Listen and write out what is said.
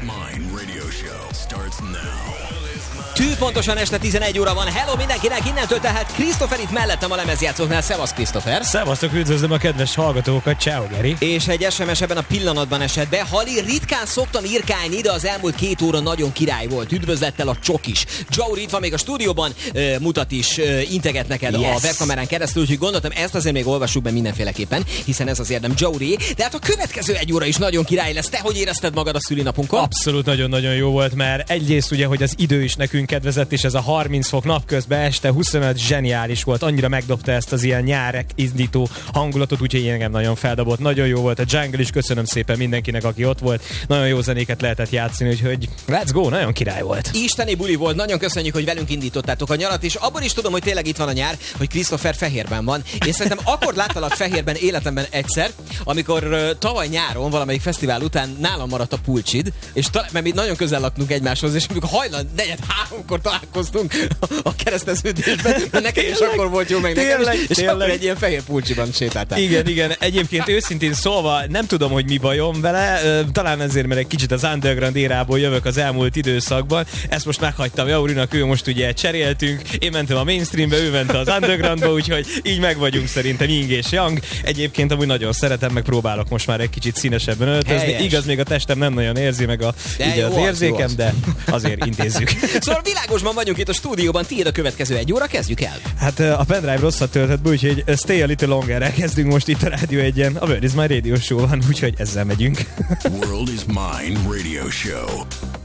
Mine Radio Show starts now. Tűpontosan este 11 óra van. Hello mindenkinek, innentől tehát Christopher itt mellettem a lemezjátszóknál. Szevasz Christopher! Szevasztok, üdvözlöm a kedves hallgatókat, ciao Geri! És egy SMS ebben a pillanatban esett be. Hali, ritkán szoktam írkálni, de az elmúlt 2 óra nagyon király volt. Üdvözlettel a csokis. Joe itt van még a stúdióban, mutat is, integet neked a webkamerán keresztül, úgyhogy gondoltam, ezt azért még olvassuk be mindenféleképpen, hiszen ez az érdem Joe. De hát a következő 1 óra is nagyon király lesz. Te hogy érezted magad a szülinapunkon? Abszolút nagyon-nagyon jó volt, mert egyrészt ugye, hogy az idő is nekünk kedvezett, és ez a 30 fok napközben este 25 zseniális volt, annyira megdobta ezt az ilyen nyárek indító hangulatot, úgyhogy engem nagyon feldobott, nagyon jó volt a Jungle is, köszönöm szépen mindenkinek, aki ott volt, nagyon jó zenéket lehetett játszani, úgyhogy let's go, nagyon király volt. Isteni buli volt, nagyon köszönjük, hogy velünk indítottátok a nyarat, és abban is tudom, hogy tényleg itt van a nyár, hogy Christopher fehérben van, és szerintem akkor láttalak fehérben életemben egyszer, amikor tavaly nyáron valamelyik fesztivál után nálam maradt a pulcsid, és mert mi nagyon közel laktunk egymáshoz, és amikor hajnal 4-3-kor találkoztunk a kereszteződésben, mert nekem is akkor volt jó, meg nekem is, és akkor egy ilyen fehér pulcsiban sétáltál. Igen, egyébként őszintén szólva nem tudom, hogy mi bajom vele, talán ezért, mert egy kicsit az underground érából jövök az elmúlt időszakban, ezt most meghagytam Jaurinak, ő most ugye cseréltünk, én mentem a mainstreambe, ő ment az undergroundba, úgyhogy így meg vagyunk szerintem Ying és Yang. Egyébként amúgy nagyon szeretem, meg próbálok most már egy kicsit színesebben öltözni. Helyes. Igaz, még a testem nem nagyon érzi meg így az érzékem, de azért intézzük. Szóval világosban vagyunk itt a stúdióban, tiéd a következő 1 óra, kezdjük el. Hát a pendrive rosszat töltött be, úgyhogy stay a little longer-rel kezdünk most itt a Rádió 1-en. A World is My Radio Show van, úgyhogy ezzel megyünk. World is Mine Radio Show.